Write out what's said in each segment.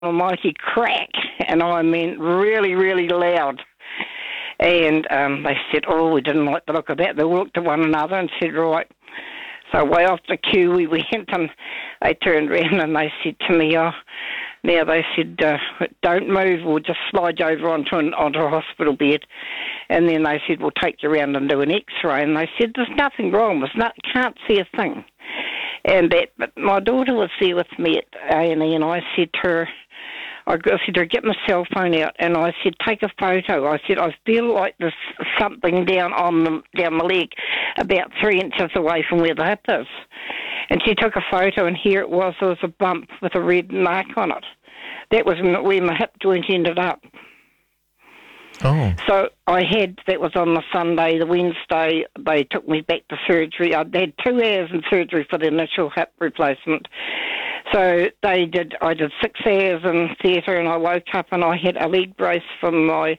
almighty crack, and I mean really, really loud. And they said, we didn't like the look of that. They looked at one another and said, right. So way off the queue we went, and they turned around and they said to me, now they said, don't move, we'll just slide you over onto a hospital bed. And then they said, we'll take you around and do an x-ray. And they said, there's nothing wrong, can't see a thing. But my daughter was there with me at A&E, and I said to her, get my cell phone out, and I said, take a photo. I said, I feel like there's something down my leg, about 3 inches away from where the hip is. And she took a photo, and here it was. There was a bump with a red mark on it. That was where my hip joint ended up. Oh. So that was on the Sunday. The Wednesday, they took me back to surgery. I had 2 hours in surgery for the initial hip replacement. So I did 6 hours in theatre, and I woke up and I had a leg brace from my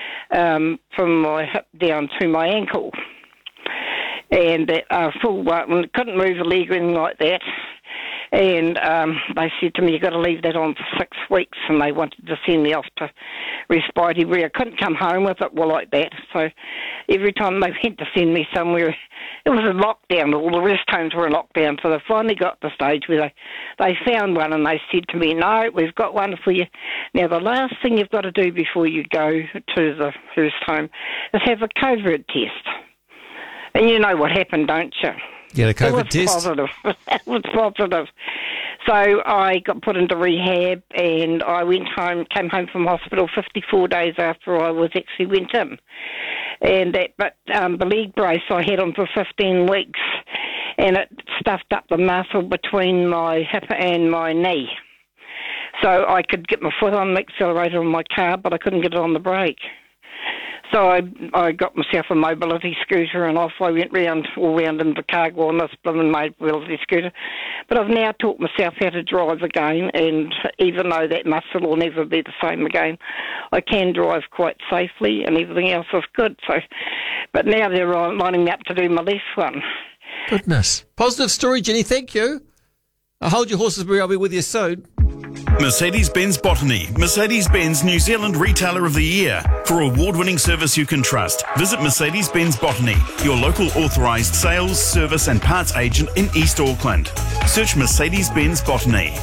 hip down to my ankle. And full one, couldn't move a leg or anything like that. And they said to me, you've got to leave that on for 6 weeks, and they wanted to send me off to respite everywhere. I couldn't come home with it like that. So every time they went to send me somewhere, it was a lockdown. All the rest homes were in lockdown. So they finally got to the stage where they found one, and they said to me, no, we've got one for you. Now, the last thing you've got to do before you go to the first home is have a COVID test. And you know what happened, don't you? Yeah, the COVID test. It was positive. So I got put into rehab, and I came home from hospital 54 days after I actually went in. And the leg brace I had on for 15 weeks, and it stuffed up the muscle between my hip and my knee. So I could get my foot on the accelerator on my car, but I couldn't get it on the brake. So I got myself a mobility scooter, and off I went all round in the cargo on this blooming mobility scooter. But I've now taught myself how to drive again, and even though that muscle will never be the same again, I can drive quite safely, and everything else is good. But now they're lining me up to do my left one. Goodness. Positive story, Jenny. Thank you. Hold your horses, Marie. I'll be with you soon. Mercedes-Benz Botany, Mercedes-Benz New Zealand Retailer of the Year. For award-winning service you can trust, visit Mercedes-Benz Botany, your local authorised sales, service and parts agent in East Auckland. Search Mercedes-Benz Botany.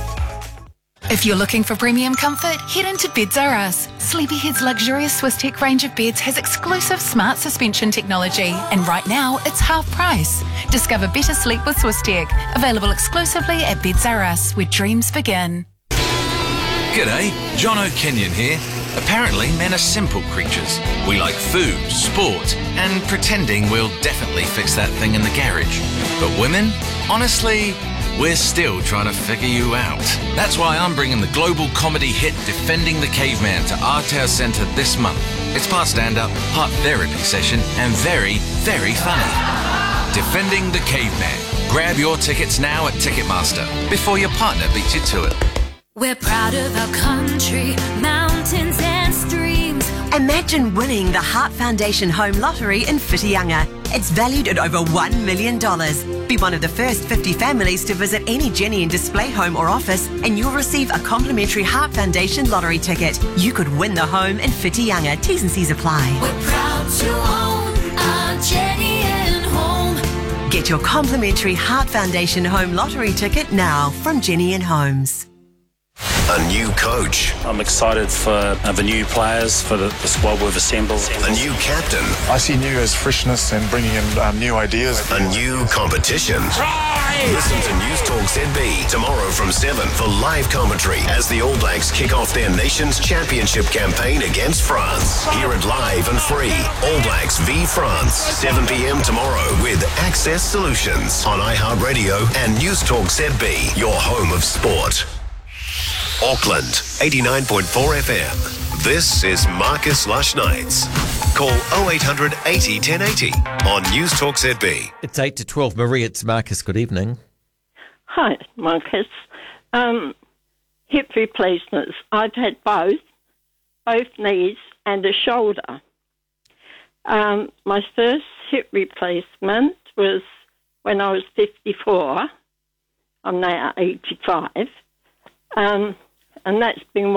If you're looking for premium comfort, head into Beds R Us. Sleepyhead's luxurious Swiss Tech range of beds has exclusive smart suspension technology, and right now it's half price. Discover better sleep with Swiss Tech. Available exclusively at Beds R Us, where dreams begin. G'day, John O'Kenyon here. Apparently, men are simple creatures. We like food, sport, and pretending we'll definitely fix that thing in the garage. But women? Honestly, we're still trying to figure you out. That's why I'm bringing the global comedy hit Defending the Caveman to Aotearoa Centre this month. It's part stand-up, part therapy session, and very, very funny. Defending the Caveman. Grab your tickets now at Ticketmaster before your partner beats you to it. We're proud of our country, mountains and streams. Imagine winning the Heart Foundation Home Lottery in Whitianga. It's valued at over $1 million. Be one of the first 50 families to visit any Jenny and Display home or office, and you'll receive a complimentary Heart Foundation lottery ticket. You could win the home in Whitianga. T's and C's apply. We're proud to own our Jenny and Home. Get your complimentary Heart Foundation Home Lottery ticket now from Jenny and Homes. A new coach. I'm excited for the new players, for the squad we've assembled. A new captain. I see new as freshness and bringing in new ideas. A new competition. Listen to News Talk ZB tomorrow from 7 for live commentary as the All Blacks kick off their nation's championship campaign against France. Hear it live and free. All Blacks v France. 7 p.m. tomorrow with Access Solutions on iHeartRadio and News Talk ZB, your home of sport. Auckland, 89.4 FM. This is Marcus Lush Nights. Call 0800 80 1080 on News Talk ZB. It's 8 to 12. Marie, it's Marcus. Good evening. Hi, Marcus. Hip replacements. I've had both knees and a shoulder. My first hip replacement was when I was 54. I'm now 85. and that's been